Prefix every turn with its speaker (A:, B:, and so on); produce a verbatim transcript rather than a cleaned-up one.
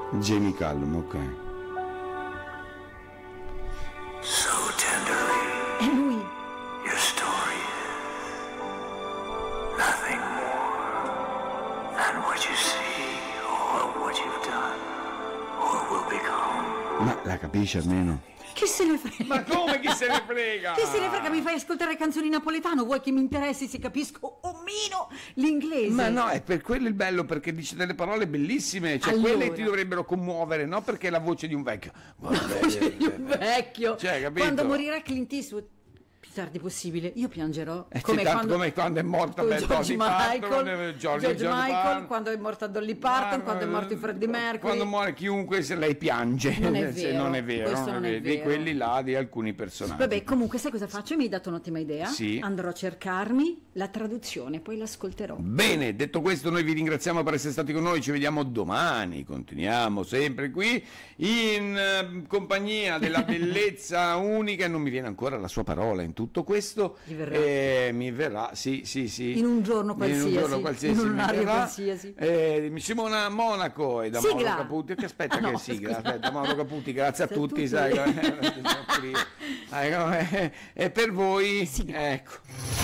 A: Jamie Cullum, ok.
B: So tenderly,
C: È lui.
B: your story is nothing more than what you see, or what you've done, or will become.
A: Ma la capisce almeno?
C: Chi se ne frega?
A: Ma come chi se ne frega?
C: Chi se ne frega? Mi fai ascoltare canzoni napoletano? Vuoi che mi interessi se capisco un mino l'inglese?
A: Ma no, è per quello il bello, perché dice delle parole bellissime, cioè
C: Allora.
A: quelle ti dovrebbero commuovere, no? Perché è la voce di un vecchio. Guarda,
C: La voce di un vecchio.
A: Cioè, capito?
C: Quando morirà Clint Eastwood, più tardi possibile, io piangerò.
A: Eh,
C: come,
A: sì, tanto
C: quando,
A: come quando è morta
C: con
A: Beh,
C: George
A: Dolly Parton,
C: Michael,
A: eh,
C: George,
A: George
C: Michael,
A: Parton.
C: quando è morta Dolly Parton,
A: Ma,
C: quando è morto Freddie Mercury.
A: Quando muore chiunque, se lei piange.
C: Non è
A: Se
C: vero,
A: non è vero,
C: questo non è
A: di
C: vero.
A: quelli là, di alcuni personaggi.
C: Vabbè, comunque sai cosa faccio? Mi hai dato un'ottima idea.
A: Sì.
C: Andrò a cercarmi la traduzione, poi l'ascolterò.
A: Bene, detto questo, noi vi ringraziamo per essere stati con noi, ci vediamo domani, continuiamo sempre qui in eh, compagnia della bellezza unica, e non mi viene ancora la sua parola in tutto questo.
C: Gli verrà.
A: Eh, mi verrà, sì, sì, sì.
C: In un giorno
A: In
C: qualsiasi,
A: un giorno qualsiasi
C: in un
A: mi
C: orario
A: verrà.
C: qualsiasi.
A: Eh, Simona Monaco e da
C: Sigla.
A: Mauro Caputi, che aspetta
C: Ah, no,
A: che sigla,
C: scusa.
A: aspetta, Mauro Caputi, grazie a
C: Grazie a
A: tutti,
C: tutti.
A: sai, e per voi, ecco.